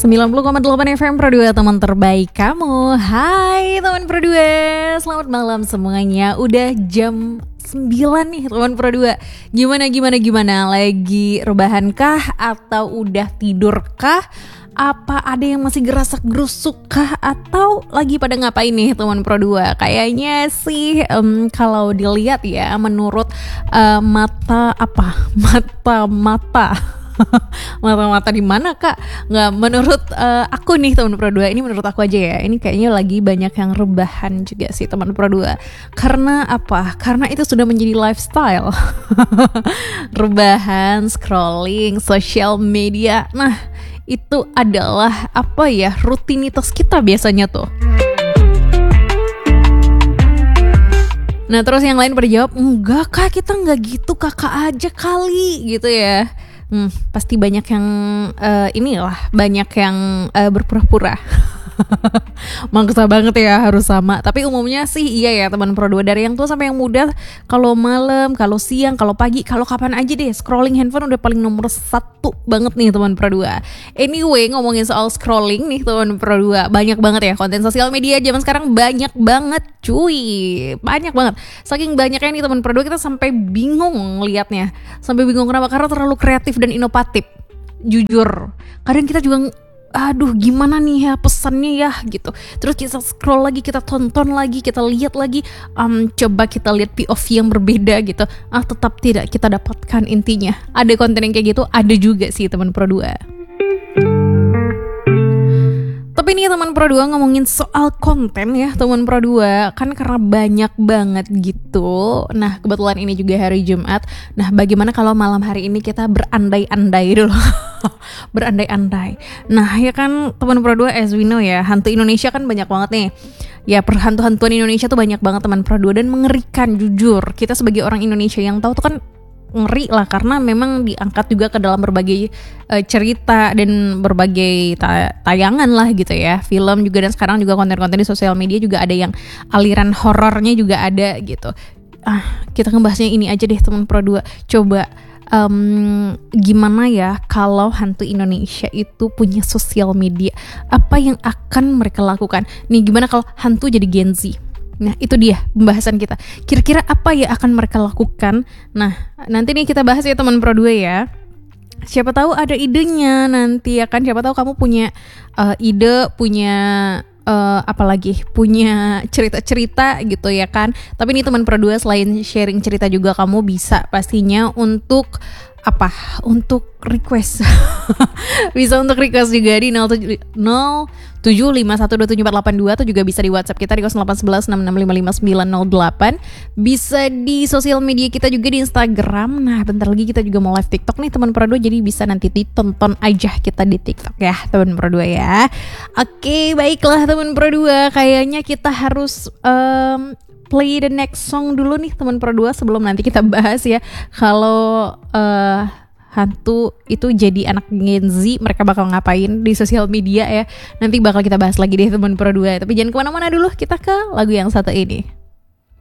90,8 FM Pro 2, teman terbaik kamu. Hai teman Pro 2, selamat malam semuanya. Udah jam 9 nih teman Pro 2. Gimana? Lagi rebahan kah? Atau udah tidur kah? Apa ada yang masih gerasak-gerusuk kah? Atau lagi pada ngapain nih teman Pro 2? Kayaknya sih kalau dilihat ya, menurut mata-mata di mana kak? Nggak, menurut aku nih teman Pro 2, ini menurut aku aja ya, ini kayaknya lagi banyak yang rebahan juga sih teman Pro 2. Karena apa? Karena itu sudah menjadi lifestyle. Rebahan, scrolling, social media. Nah, itu adalah apa ya, rutinitas kita biasanya tuh. Nah terus yang lain pada jawab, enggak kak, kita nggak gitu, kakak aja kali gitu ya. Pasti banyak yang banyak yang berpura-pura. Maksa banget ya harus sama. Tapi umumnya sih iya ya teman Pro 2, dari yang tua sampai yang muda. Kalau malam, kalau siang, kalau pagi, kalau kapan aja deh, scrolling handphone udah paling nomor 1 banget nih teman Pro 2. Anyway, ngomongin soal scrolling nih teman Pro 2, banyak banget ya konten sosial media zaman sekarang, banyak banget cuy. Banyak banget. Saking banyaknya nih teman Pro 2, kita sampai bingung ngelihatnya. Sampai bingung kenapa? Karena terlalu kreatif dan inovatif. Jujur, kadang kita juga aduh gimana nih ya pesannya ya gitu. Terus kita scroll lagi, kita tonton lagi, kita lihat lagi, coba kita lihat POV yang berbeda gitu. Tetap tidak kita dapatkan intinya. Ada konten yang kayak gitu, ada juga sih teman Pro 2. Tapi nih teman Pro 2, ngomongin soal konten ya teman Pro 2, kan karena banyak banget gitu. Nah kebetulan ini juga hari Jumat. Nah bagaimana kalau malam hari ini kita berandai-andai dulu. Berandai-andai. Nah ya kan teman Pro 2, as we know ya, hantu Indonesia kan banyak banget nih. Ya perhantu-hantuan Indonesia tuh banyak banget teman Pro 2, dan mengerikan jujur. Kita sebagai orang Indonesia yang tahu tuh kan ngeri lah, karena memang diangkat juga ke dalam berbagai cerita dan berbagai tayangan lah gitu ya, film juga, dan sekarang juga konten-konten di sosial media juga ada yang aliran horornya juga ada gitu. Kita ngebahasnya ini aja deh teman Pro 2. Coba gimana ya kalau hantu Indonesia itu punya sosial media, apa yang akan mereka lakukan? Nih gimana kalau hantu jadi Gen Z? Nah itu dia pembahasan kita. Kira-kira apa ya akan mereka lakukan? Nah nanti nih kita bahas ya teman Pro 2 ya. Siapa tahu ada idenya nanti ya kan. Siapa tahu kamu punya ide, punya punya cerita-cerita gitu ya kan. Tapi nih teman Pro 2, selain sharing cerita juga kamu bisa pastinya untuk request. Bisa untuk request juga di 0751274882, atau juga bisa di WhatsApp kita di 081166555908. Bisa di sosial media kita juga di Instagram. Nah bentar lagi kita juga mau live TikTok nih teman Pro 2, jadi bisa nanti ditonton aja kita di TikTok ya teman Pro 2 ya. Oke, baiklah teman Pro 2, kayaknya kita harus play the next song dulu nih teman Pro 2, sebelum nanti kita bahas ya kalau hantu itu jadi anak Gen Z, mereka bakal ngapain di sosial media ya. Nanti bakal kita bahas lagi deh teman Pro 2. Tapi jangan kemana-mana dulu, kita ke lagu yang satu ini.